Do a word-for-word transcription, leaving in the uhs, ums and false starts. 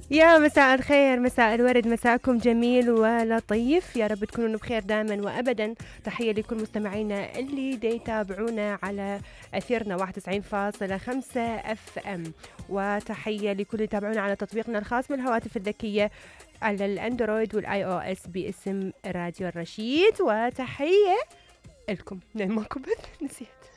يا مساء الخير، مساء الورد، مساءكم جميل ولطيف، يا رب تكونوا بخير دائما وابدا. تحيه لكل مستمعينا اللي دي يتابعونا على اثيرنا واحد وتسعين فاصلة خمسة اف ام، وتحيه لكل اللي يتابعونا على تطبيقنا الخاص بالهواتف الذكيه على الاندرويد والاي او اس باسم راديو الرشيد. وتحيه لكم من الموكبت نسيت